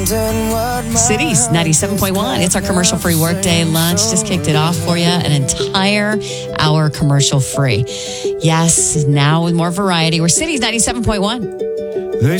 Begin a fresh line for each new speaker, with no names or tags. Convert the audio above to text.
Cities 97.1. It's our commercial-free workday lunch. Just kicked it off for you. An entire hour commercial-free. Yes, now with more variety. We're Cities 97.1.